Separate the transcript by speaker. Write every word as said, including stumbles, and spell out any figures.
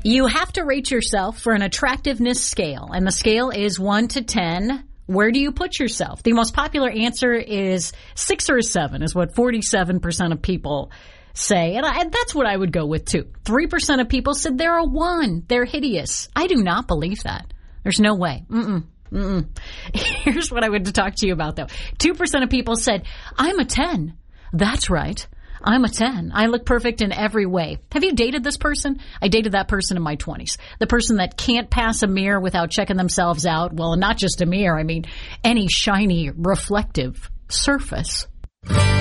Speaker 1: You have to rate yourself for an attractiveness scale, and the scale is one to ten. Where do you put yourself? The most popular answer is six or a seven, is what forty-seven percent of people say. And, I, and that's what I would go with, too. three percent of people said they're a one. They're hideous. I do not believe that. There's no way. Mm-mm. Mm-mm. Here's what I would talk to you about, though. two percent of people said, I'm a ten. That's right. I'm a ten. I look perfect in every way. Have you dated this person? I dated that person in my twenties. The person that can't pass a mirror without checking themselves out. Well, not just a mirror. I mean, any shiny, reflective surface.